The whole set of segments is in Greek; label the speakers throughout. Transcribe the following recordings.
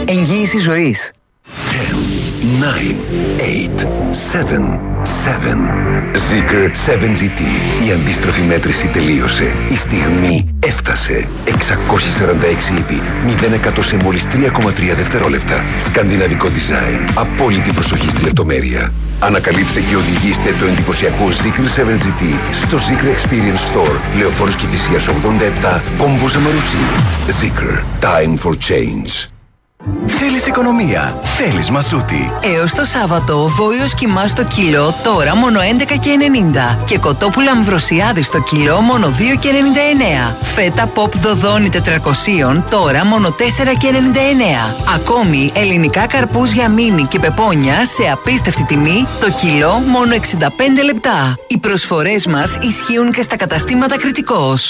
Speaker 1: Εγγύηση ζωής.
Speaker 2: 10, 9, 8, 7, 7. Zeekr 7GT. Η αντίστροφη μέτρηση τελείωσε. Η στιγμή έφτασε. 646 ύπη. 0% σε μόλις 3,3 δευτερόλεπτα. Σκανδιναβικό design. Απόλυτη προσοχή στη λεπτομέρεια. Ανακαλύψτε και οδηγήστε το εντυπωσιακό Zeekr 7GT στο Zeekr Experience Store. Λεωφόρος Κηφισίας 87, κόμβος Αμαρουσίου. Zeekr. Time for change.
Speaker 3: Θέλεις οικονομία, θέλεις μασούτη.
Speaker 1: Έως το Σάββατο, βόηος κιμάς στο κιλό, τώρα μόνο 11,90. Και κοτόπουλα αμβροσιάδη στο κιλό, μόνο 2,99. Φέτα pop δοδόνι 400, τώρα μόνο 4,99. Ακόμη, ελληνικά καρπούζια μίνι και πεπόνια σε απίστευτη τιμή, το κιλό μόνο 65 λεπτά. Οι προσφορές μας ισχύουν και στα καταστήματα Κρητικός.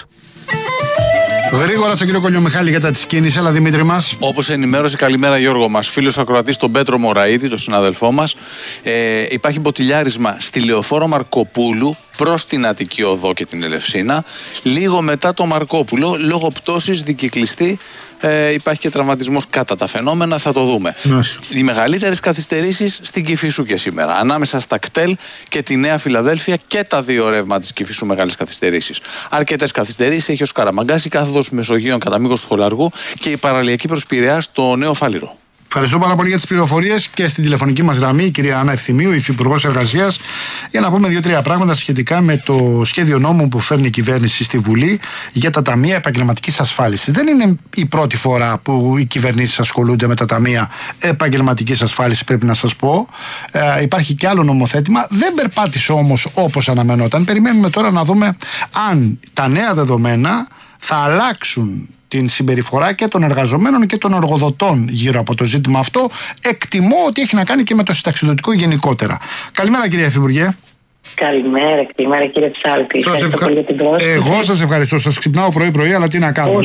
Speaker 4: Γρήγορα στον κύριο Κολιομιχάλη για τα της κίνησης, αλλά Δημήτρη μας.
Speaker 5: Όπως ενημέρωσε, καλημέρα Γιώργο μας, φίλος ακροατής τον Πέτρο Μωραΐτη, τον συναδελφό μας. Υπάρχει μποτιλιάρισμα στη Λεωφόρο Μαρκοπούλου προς την Αττική Οδό και την Ελευσίνα. Λίγο μετά το Μαρκόπουλο, λόγω πτώσης δικυκλιστή, υπάρχει και τραυματισμός κατά τα φαινόμενα, θα το δούμε. Οι μεγαλύτερες καθυστερήσεις στην Κηφισού και σήμερα. Ανάμεσα στα κτέλ και τη Νέα Φιλαδέλφια και τα δύο ρεύματα της Κηφισού μεγάλες καθυστερήσεις. Αρκετές καθυστερήσεις έχει ο Σκαραμαγκάς, η κάθοδος Μεσογείων κατά μήκος του Χολαργού και η παραλιακή προς Πειραιά στο Νέο Φάληρο.
Speaker 4: Ευχαριστώ πάρα πολύ για τις πληροφορίες και στην τηλεφωνική μας γραμμή η κυρία Άννα Ευθυμίου, υφυπουργός Εργασίας, για να πούμε 2-3 πράγματα σχετικά με το σχέδιο νόμου που φέρνει η κυβέρνηση στη Βουλή για τα ταμεία επαγγελματικής ασφάλισης. Δεν είναι η πρώτη φορά που οι κυβερνήσεις ασχολούνται με τα ταμεία επαγγελματικής ασφάλισης, πρέπει να σας πω. Υπάρχει και άλλο νομοθέτημα. Δεν περπάτησε όμως όπως αναμενόταν. Περιμένουμε τώρα να δούμε αν τα νέα δεδομένα θα αλλάξουν την συμπεριφορά και των εργαζομένων και των εργοδοτών γύρω από το ζήτημα αυτό. Εκτιμώ ότι έχει να κάνει και με το συνταξιδοτικό γενικότερα. Καλημέρα κύριε Υφυπουργέ.
Speaker 6: Καλημέρα κύριε Ψάλτη.
Speaker 4: Εγώ σας ευχαριστώ. Σας ξυπνάω πρωί-πρωί, αλλά τι να κάνω.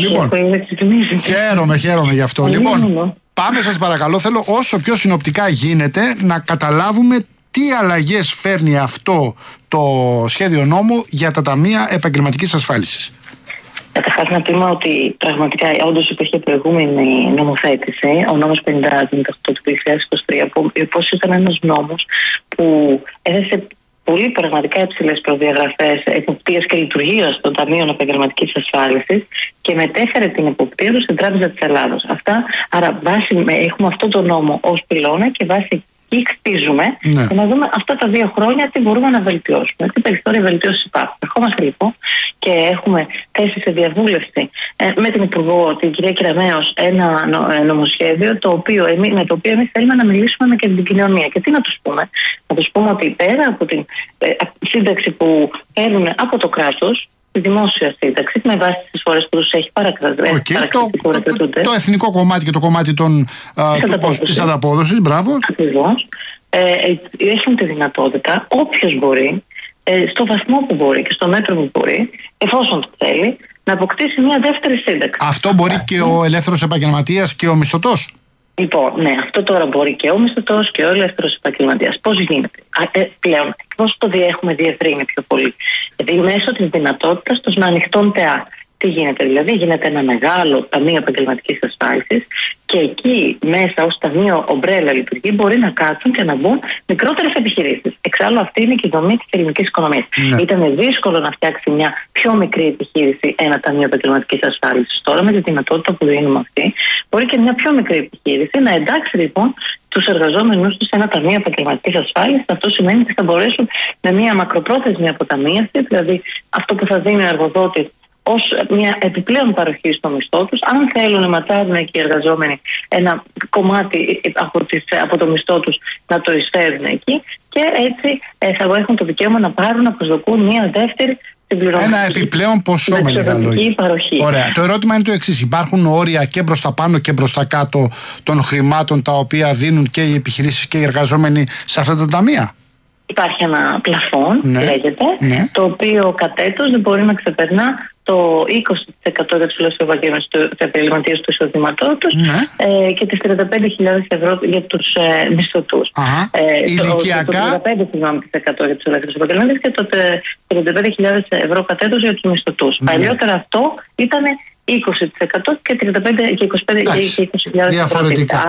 Speaker 4: Χαίρομαι γι' αυτό. Λοιπόν, πάμε σας παρακαλώ. Θέλω όσο πιο συνοπτικά γίνεται να καταλάβουμε τι αλλαγές φέρνει αυτό το σχέδιο νόμου για τα ταμεία επαγγελματικής ασφάλισης.
Speaker 6: Καταρχάς να πούμε ότι πραγματικά όντως υπήρχε προηγούμενη νομοθέτηση, ο νόμος 50/2023, που ήταν ένας νόμος που έδεσε πολύ πραγματικά υψηλές προδιαγραφές εποπτείας και λειτουργίας των Ταμείων Επαγγελματικής Ασφάλισης και μετέφερε την εποπτεία του στην Τράπεζα της Ελλάδος. Άρα έχουμε αυτό το νόμο ως πυλώνα και βάσει εκεί χτίζουμε και να δούμε αυτά τα 2 χρόνια τι μπορούμε να βελτιώσουμε, τι περιθώρια βελτιώσεις υπάρχουν. Ερχόμαστε λοιπόν και έχουμε θέσει σε διαβούλευση με την Υπουργό, την κυρία Κεραμέως, ένα νομοσχέδιο με το οποίο εμείς θέλουμε να μιλήσουμε και την κοινωνία. Και τι να τους πούμε? Να τους πούμε ότι πέρα από την σύνταξη που παίρνουν από το κράτος, τη δημόσια σύνταξη, με βάση τις φορές που τους έχει παρακρατήσει.
Speaker 4: Το εθνικό κομμάτι και το κομμάτι της ανταπόδοσης, μπράβο.
Speaker 6: Ακριβώς. Έχουν τη δυνατότητα, όποιος μπορεί, στο βαθμό που μπορεί και στο μέτρο που μπορεί, εφόσον το θέλει, να αποκτήσει μια δεύτερη σύνταξη. Αυτό μπορεί και ο ελεύθερος επαγγελματίας και ο μισθωτός. Λοιπόν, ναι, αυτό τώρα μπορεί και ο μισθωτός και ο ελεύθερος επαγγελματίας. Πώς γίνεται? Πλέον, πώς το έχουμε διευρύνει πιο πολύ? Δηλαδή, μέσω της δυνατότητας των ανοιχτών ΤΕΑ. Τι γίνεται δηλαδή? Γίνεται ένα μεγάλο ταμείο επαγγελματικής ασφάλισης και εκεί μέσα ως ταμείο ομπρέλα λειτουργεί, μπορεί να κάτσουν και να μπουν μικρότερες επιχειρήσεις. Εξάλλου αυτή είναι και η δομή της ελληνικής οικονομίας. Ήταν δύσκολο να φτιάξει μια πιο μικρή επιχείρηση ένα ταμείο επαγγελματικής ασφάλισης. Τώρα με τη δυνατότητα που δίνουμε αυτή, μπορεί και μια πιο μικρή επιχείρηση να εντάξει λοιπόν τους εργαζόμενους τους σε ένα ταμείο επαγγελματικής ασφάλισης. Αυτό σημαίνει ότι θα μπορέσουν με μια μακροπρόθεσμη αποταμίευση, δηλαδή αυτό που θα δίνει ο εργοδότης ως μια επιπλέον παροχή στο μισθό τους, αν θέλουν να ματσάρουν και οι εργαζόμενοι ένα κομμάτι από το μισθό τους να το εισφέρουν εκεί και έτσι θα έχουν το δικαίωμα να πάρουν, να προσδοκούν μια δεύτερη συμπληρωματική. Ένα επιπλέον ποσό με λίγα λόγια. Ωραία. Το ερώτημα είναι το εξής: υπάρχουν όρια και προς τα πάνω και προς τα κάτω των χρημάτων τα οποία δίνουν και οι επιχειρήσεις και οι εργαζόμενοι σε αυτά τα ταμεία? Υπάρχει ένα πλαφόν, λέγεται, το οποίο κατ' έτος δεν μπορεί να ξεπερνά το 20% για τους ελεύθερους επαγγελματίες του εισοδήματός τους και τις 35.000 ευρώ για τους μισθωτούς. Ηλικιακά. Το 35% για τους ελεύθερους επαγγελματίες και το 35.000 ευρώ κατ' έτος για τους μισθωτούς. Παλιότερα αυτό ήταν 20% και 35 και 25 και 20.000 ευρώ.